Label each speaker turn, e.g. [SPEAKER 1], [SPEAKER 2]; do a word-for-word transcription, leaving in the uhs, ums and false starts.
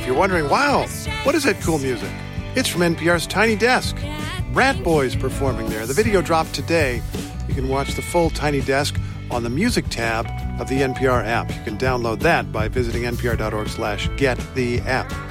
[SPEAKER 1] if you're wondering, wow, what is that cool music? It's from N P R's Tiny Desk. Rat Boys performing there. The video dropped today. You can watch the full Tiny Desk on the music tab of the N P R app. You can download that by visiting npr.org slash get the app.